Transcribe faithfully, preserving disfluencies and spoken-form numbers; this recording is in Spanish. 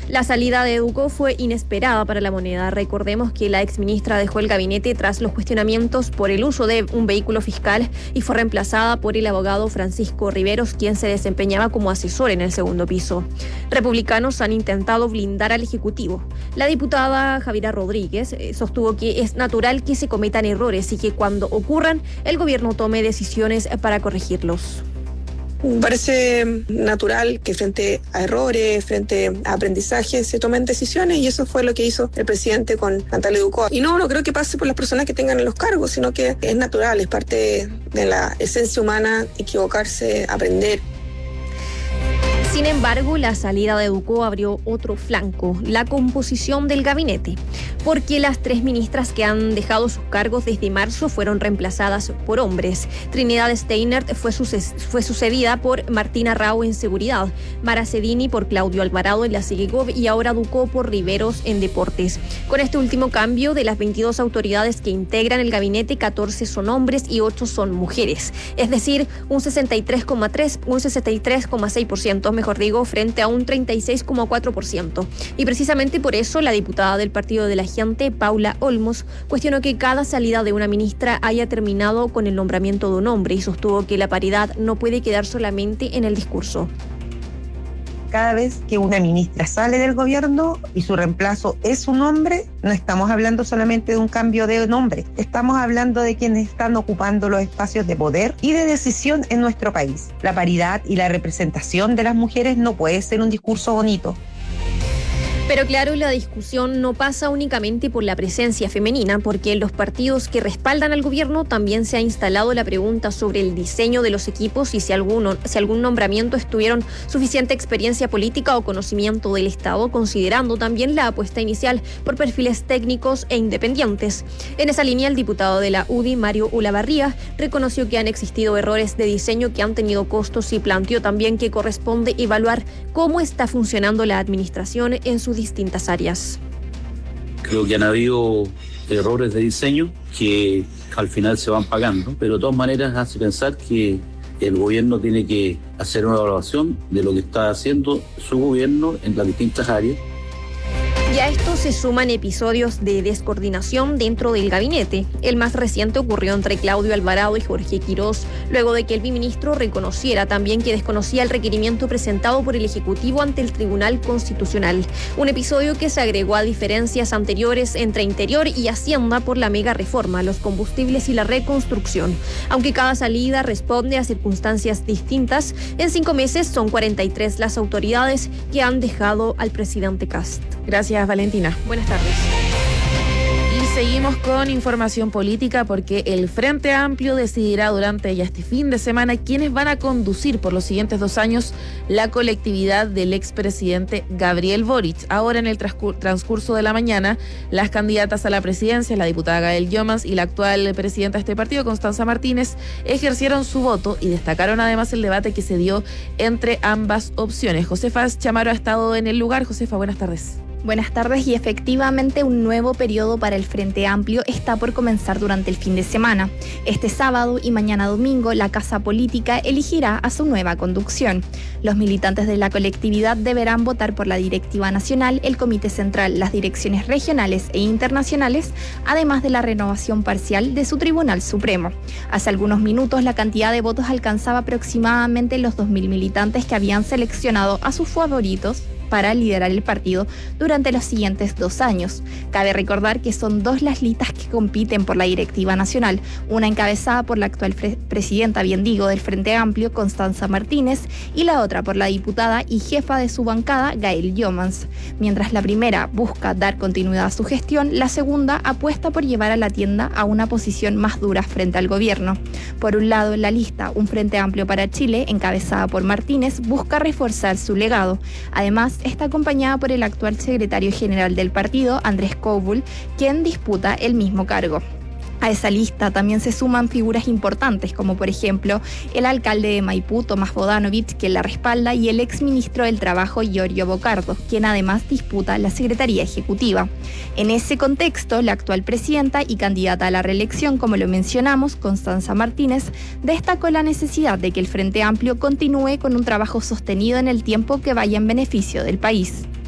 La salida de Ducó fue inesperada para la moneda. Recordemos que la exministra dejó el gabinete tras los cuestionamientos por el uso de un vehículo fiscal y fue reemplazada por el abogado Francisco Riveros, quien se desempeñaba como asesor en el segundo piso. Republicanos han intentado blindar al Ejecutivo. La diputada Javiera Rodríguez sostuvo que es natural que se cometan errores y que cuando ocurran, el gobierno tome decisiones para corregirlos. Parece natural que frente a errores, frente a aprendizaje, se tomen decisiones, y eso fue lo que hizo el presidente con Natalia Ducó. Y no, no creo que pase por las personas que tengan los cargos, sino que es natural, es parte de la esencia humana equivocarse, aprender. Sin embargo, la salida de Ducó abrió otro flanco, la composición del gabinete, porque las tres ministras que han dejado sus cargos desde marzo fueron reemplazadas por hombres. Trinidad Steinert fue, suces- fue sucedida por Martina Rao en Seguridad, Mara Cedini por Claudio Alvarado en la Segegov y ahora Ducó por Riveros en Deportes. Con este último cambio, de las veintidós autoridades que integran el gabinete, catorce son hombres y ocho son mujeres, es decir, un sesenta y tres coma tres, un sesenta y tres coma seis por ciento, mejor digo, frente a un treinta y seis coma cuatro por ciento. Y precisamente por eso la diputada del Partido de la Gente, Paula Olmos, cuestionó que cada salida de una ministra haya terminado con el nombramiento de un hombre y sostuvo que la paridad no puede quedar solamente en el discurso. Cada vez que una ministra sale del gobierno y su reemplazo es un hombre, no estamos hablando solamente de un cambio de nombre, estamos hablando de quienes están ocupando los espacios de poder y de decisión en nuestro país. La paridad y la representación de las mujeres no puede ser un discurso bonito. Pero claro, la discusión no pasa únicamente por la presencia femenina, porque en los partidos que respaldan al gobierno también se ha instalado la pregunta sobre el diseño de los equipos y si, alguno, si algún nombramiento estuvieron suficiente experiencia política o conocimiento del Estado, considerando también la apuesta inicial por perfiles técnicos e independientes. En esa línea, el diputado de la U D I, Mario Ulavarría, reconoció que han existido errores de diseño que han tenido costos y planteó también que corresponde evaluar cómo está funcionando la administración en su distintas áreas. Creo que han habido errores de diseño que al final se van pagando, pero de todas maneras hace pensar que el gobierno tiene que hacer una evaluación de lo que está haciendo su gobierno en las distintas áreas. Y a esto se suman episodios de descoordinación dentro del gabinete. El más reciente ocurrió entre Claudio Alvarado y Jorge Quirós, luego de que el biministro reconociera también que desconocía el requerimiento presentado por el Ejecutivo ante el Tribunal Constitucional. Un episodio que se agregó a diferencias anteriores entre Interior y Hacienda por la mega reforma, los combustibles y la reconstrucción. Aunque cada salida responde a circunstancias distintas, en cinco meses son cuarenta y tres las autoridades que han dejado al presidente Kast. Gracias, Valentina. Buenas tardes. Y seguimos con información política porque el Frente Amplio decidirá durante ya este fin de semana quiénes van a conducir por los siguientes dos años la colectividad del expresidente Gabriel Boric. Ahora, en el transcurso de la mañana, las candidatas a la presidencia, la diputada Gael Llomans y la actual presidenta de este partido, Constanza Martínez, ejercieron su voto y destacaron además el debate que se dio entre ambas opciones. Josefa Chamaro ha estado en el lugar. Josefa, buenas tardes. Buenas tardes, y efectivamente un nuevo periodo para el Frente Amplio está por comenzar durante el fin de semana. Este sábado y mañana domingo, la Casa Política elegirá a su nueva conducción. Los militantes de la colectividad deberán votar por la directiva nacional, el Comité Central, las direcciones regionales e internacionales, además de la renovación parcial de su Tribunal Supremo. Hace algunos minutos, la cantidad de votos alcanzaba aproximadamente los dos mil militantes que habían seleccionado a sus favoritos para liderar el partido durante los siguientes dos años. Cabe recordar que son dos las listas que compiten por la directiva nacional, una encabezada por la actual pre- presidenta, bien digo, del Frente Amplio, Constanza Martínez, y la otra por la diputada y jefa de su bancada, Gael Llomans. Mientras la primera busca dar continuidad a su gestión, la segunda apuesta por llevar a la tienda a una posición más dura frente al gobierno. Por un lado, en la lista, un Frente Amplio para Chile, encabezada por Martínez, busca reforzar su legado. Además, está acompañada por el actual secretario general del partido, Andrés Kobul, quien disputa el mismo cargo. A esa lista también se suman figuras importantes, como por ejemplo el alcalde de Maipú, Tomás Bodanovich, quien la respalda, y el exministro del Trabajo, Giorgio Bocardo, quien además disputa la Secretaría Ejecutiva. En ese contexto, la actual presidenta y candidata a la reelección, como lo mencionamos, Constanza Martínez, destacó la necesidad de que el Frente Amplio continúe con un trabajo sostenido en el tiempo que vaya en beneficio del país.